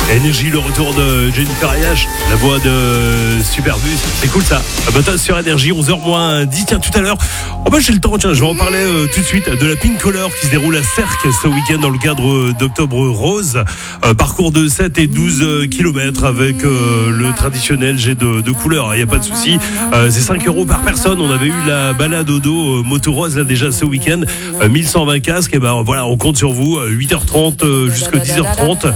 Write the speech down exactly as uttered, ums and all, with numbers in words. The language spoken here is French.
Énergie, le retour de Jennifer Ayash, la voix de Superbus, c'est cool ça. Un matin sur Énergie, onze heures moins dix. Tiens, tout à l'heure, oh bah j'ai le temps, tiens, je vais en parler euh, tout de suite de la Pink Color qui se déroule à Sercq ce week-end dans le cadre d'Octobre Rose. Euh, parcours de sept et douze kilomètres avec euh, le traditionnel jet de, de couleurs, il n'y a pas de souci. Euh, c'est cinq euros par personne. On avait eu la balade au dos euh, moto rose là déjà ce week-end, euh, mille cent vingt casques. Et ben voilà, on compte sur vous, euh, huit heures trente euh, jusqu'à dix heures trente.